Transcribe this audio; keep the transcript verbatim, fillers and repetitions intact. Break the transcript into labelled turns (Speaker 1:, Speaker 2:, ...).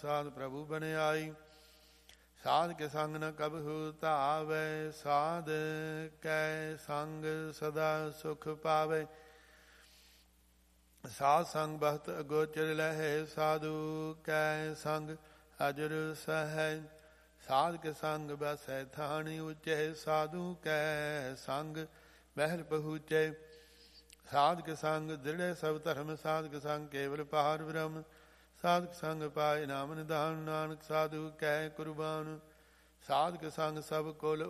Speaker 1: ਸਾਧ ਪ੍ਰਭੂ ਬਨਿਆਈ। ਸਾਧ ਕੇ ਸੰਗ ਨ ਕਬਹੂ ਧਾਵੈ, ਸਾਧ ਕੈ ਸੰਗ ਸਦਾ ਸੁਖ ਪਾਵੈ। ਸਾਧ ਸੰਗ ਬਖਤ ਅਗੋਚਰ ਲਹੈ, ਸਾਧੂ ਕੈ ਸੰਗ ਅਜਰ ਸਹੈ। ਸਾਧ ਕੇ ਸੰਗ ਬਸੈ ਥਾਣੀ ਉਚੈ, ਸਾਧੂ ਕੈ ਸੰਗ ਬਹਿਲ ਪਹੁੰਚੈ। ਸਾਧ ਕੇ ਸੰਗ ਦ੍ਰਿੜੈ ਸਭ ਧਰਮ, ਸਾਧ ਕੇ ਸੰਗ ਕੇਵਲ ਪਾਰ ਬ੍ਰਹਮ। ਸਾਧਕ ਸੰਗ ਪਾਏ ਨਾਮ ਨਿਧਾਨ, ਨਾਨਕ ਸਾਧੂ ਕੈ ਕੁਰਬਾਨ। ਸਾਧਕ ਸੰਗ ਸਭ ਕੁਲ